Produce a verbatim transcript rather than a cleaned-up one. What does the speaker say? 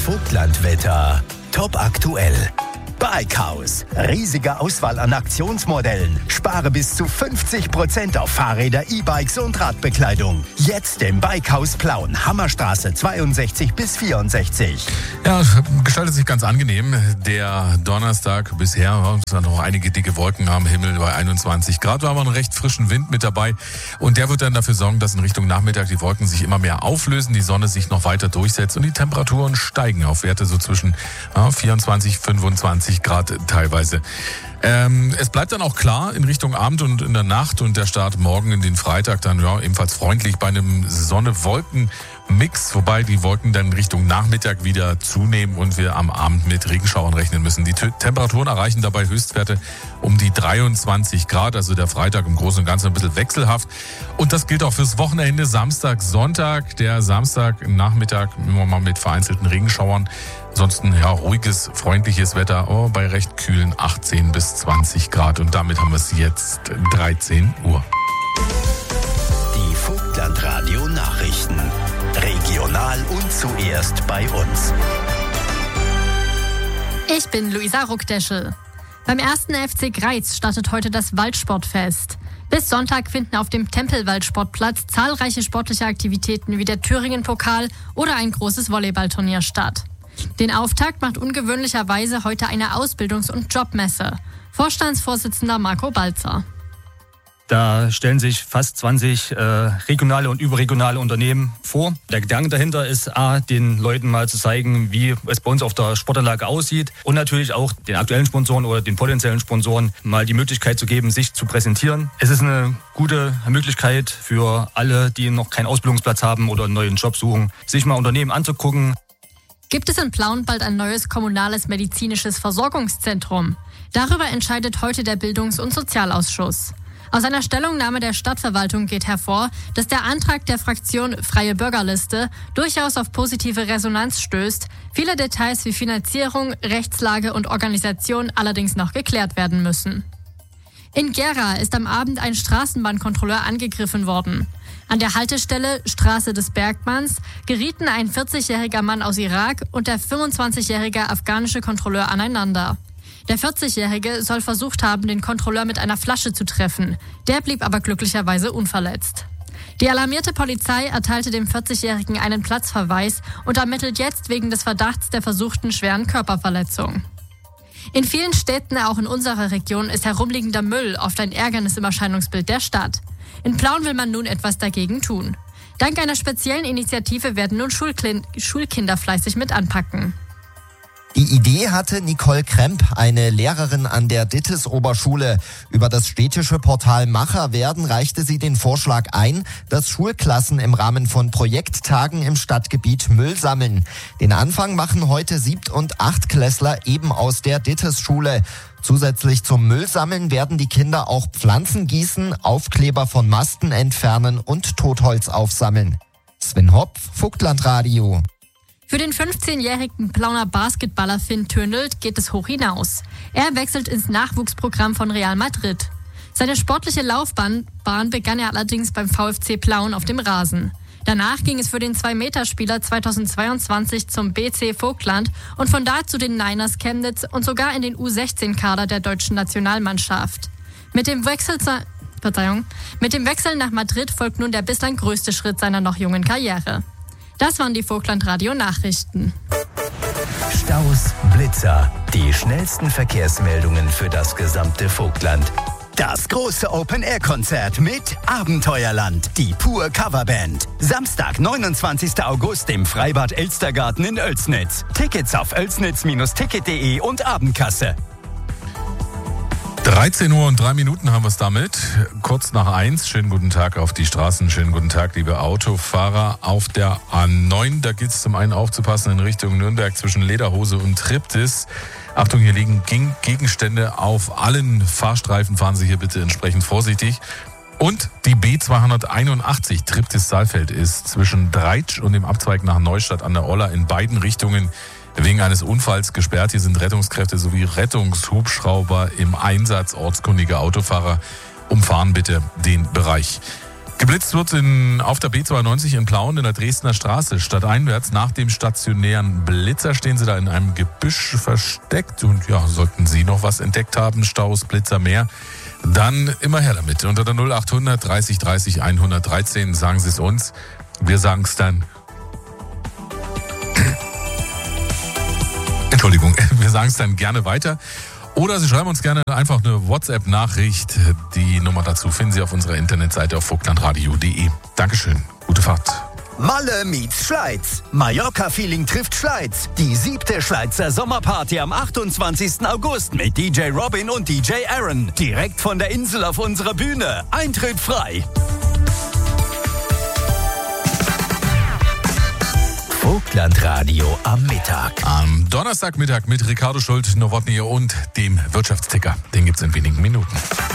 Vogtlandwetter. Top aktuell. Bikehaus. Riesige Auswahl an Aktionsmodellen. Spare bis zu fünfzig Prozent auf Fahrräder, E-Bikes und Radbekleidung. Jetzt im Bikehaus Plauen. Hammerstraße zweiundsechzig bis vierundsechzig. Ja, gestaltet sich ganz angenehm. Der Donnerstag bisher, es waren noch einige dicke Wolken am Himmel bei einundzwanzig Grad. War aber einen recht frischen Wind mit dabei. Und der wird dann dafür sorgen, dass in Richtung Nachmittag die Wolken sich immer mehr auflösen, die Sonne sich noch weiter durchsetzt und die Temperaturen steigen auf Werte so zwischen ja, vierundzwanzig, fünfundzwanzig Grad teilweise. Ähm, es bleibt dann auch klar in Richtung Abend und in der Nacht und der Start morgen in den Freitag dann ja ebenfalls freundlich bei einem Sonne-Wolken-Mix, wobei die Wolken dann Richtung Nachmittag wieder zunehmen und wir am Abend mit Regenschauern rechnen müssen. Die T- Temperaturen erreichen dabei Höchstwerte um die dreiundzwanzig Grad, also der Freitag im Großen und Ganzen ein bisschen wechselhaft. Und das gilt auch fürs Wochenende, Samstag, Sonntag. Der Samstag Nachmittag immer mal mit vereinzelten Regenschauern. Ansonsten ja ruhiges, freundliches Wetter oh, bei recht kühlen achtzehn bis zwanzig Grad. Und damit haben wir es jetzt dreizehn Uhr. Die Vogtlandradio Nachrichten. Regional und zuerst bei uns. Ich bin Luisa Ruckdeschel. Beim ersten F C Greiz startet heute das Waldsportfest. Bis Sonntag finden auf dem Tempelwaldsportplatz zahlreiche sportliche Aktivitäten wie der Thüringen-Pokal oder ein großes Volleyballturnier statt. Den Auftakt macht ungewöhnlicherweise heute eine Ausbildungs- und Jobmesse. Vorstandsvorsitzender Marco Balzer. Da stellen sich fast zwanzig äh, regionale und überregionale Unternehmen vor. Der Gedanke dahinter ist, A, den Leuten mal zu zeigen, wie es bei uns auf der Sportanlage aussieht und natürlich auch den aktuellen Sponsoren oder den potenziellen Sponsoren mal die Möglichkeit zu geben, sich zu präsentieren. Es ist eine gute Möglichkeit für alle, die noch keinen Ausbildungsplatz haben oder einen neuen Job suchen, sich mal Unternehmen anzugucken. Gibt es in Plauen bald ein neues kommunales medizinisches Versorgungszentrum? Darüber entscheidet heute der Bildungs- und Sozialausschuss. Aus einer Stellungnahme der Stadtverwaltung geht hervor, dass der Antrag der Fraktion Freie Bürgerliste durchaus auf positive Resonanz stößt, viele Details wie Finanzierung, Rechtslage und Organisation allerdings noch geklärt werden müssen. In Gera ist am Abend ein Straßenbahnkontrolleur angegriffen worden. An der Haltestelle Straße des Bergmanns gerieten ein vierzigjähriger Mann aus Irak und der fünfundzwanzigjährige afghanische Kontrolleur aneinander. Der vierzigjährige soll versucht haben, den Kontrolleur mit einer Flasche zu treffen. Der blieb aber glücklicherweise unverletzt. Die alarmierte Polizei erteilte dem vierzigjährigen einen Platzverweis und ermittelt jetzt wegen des Verdachts der versuchten schweren Körperverletzung. In vielen Städten, auch in unserer Region, ist herumliegender Müll oft ein Ärgernis im Erscheinungsbild der Stadt. In Plauen will man nun etwas dagegen tun. Dank einer speziellen Initiative werden nun Schulkle- Schulkinder fleißig mit anpacken. Die Idee hatte Nicole Kremp, eine Lehrerin an der Dittes-Oberschule. Über das städtische Portal Macher werden reichte sie den Vorschlag ein, dass Schulklassen im Rahmen von Projekttagen im Stadtgebiet Müll sammeln. Den Anfang machen heute Siebt- und Achtklässler eben aus der Dittes-Schule. Zusätzlich zum Müllsammeln werden die Kinder auch Pflanzen gießen, Aufkleber von Masten entfernen und Totholz aufsammeln. Sven Hopf, Vogtlandradio. Für den fünfzehnjährigen Plauner Basketballer Finn Tönelt geht es hoch hinaus. Er wechselt ins Nachwuchsprogramm von Real Madrid. Seine sportliche Laufbahn begann er allerdings beim VfC Plauen auf dem Rasen. Danach ging es für den zwei-Meter-Spieler zweitausendzweiundzwanzig zum B C Vogtland und von da zu den Niners Chemnitz und sogar in den U sechzehn Kader der deutschen Nationalmannschaft. Mit dem Wechsel zur Verzeihung, mit dem Wechsel nach Madrid folgt nun der bislang größte Schritt seiner noch jungen Karriere. Das waren die Vogtlandradio-Nachrichten. Staus, Blitzer, die schnellsten Verkehrsmeldungen für das gesamte Vogtland. Das große Open-Air-Konzert mit Abenteuerland, die Pur Coverband. Samstag, neunundzwanzigster August im Freibad Elstergarten in Oelsnitz. Tickets auf oelsnitz Bindestrich ticket punkt de und Abendkasse. dreizehn Uhr und drei Minuten haben wir es damit. Kurz nach eins. Schönen guten Tag auf die Straßen. Schönen guten Tag, liebe Autofahrer auf der A neun. Da gilt es zum einen aufzupassen in Richtung Nürnberg zwischen Lederhose und Triptis. Achtung, hier liegen Gegenstände auf allen Fahrstreifen. Fahren Sie hier bitte entsprechend vorsichtig. Und die B zweihunderteinundachtzig Triptis-Saalfeld ist zwischen Dreitsch und dem Abzweig nach Neustadt an der Oller in beiden Richtungen wegen eines Unfalls gesperrt. Hier sind Rettungskräfte sowie Rettungshubschrauber im Einsatz. Ortskundige Autofahrer umfahren bitte den Bereich. Geblitzt wird in, auf der B zweiundneunzig in Plauen in der Dresdner Straße. Stadteinwärts nach dem stationären Blitzer stehen Sie da in einem Gebüsch versteckt. Und ja, sollten Sie noch was entdeckt haben, Staus, Blitzer, mehr, dann immer her damit. Unter der null achthundert dreißig dreißig hundertdreizehn sagen Sie es uns. Wir sagen es dann. Entschuldigung, wir sagen es dann gerne weiter. Oder Sie schreiben uns gerne einfach eine WhatsApp-Nachricht. Die Nummer dazu finden Sie auf unserer Internetseite auf vogtlandradio punkt de. Dankeschön, gute Fahrt. Malle meets Schleiz. Mallorca-Feeling trifft Schleiz. Die siebte Schleizer Sommerparty am achtundzwanzigsten August mit D J Robin und D J Aaron. Direkt von der Insel auf unserer Bühne. Eintritt frei. Vogtlandradio am Mittag. Am Donnerstagmittag mit Ricardo Schult, Nowotny und dem Wirtschaftsticker. Den gibt's in wenigen Minuten.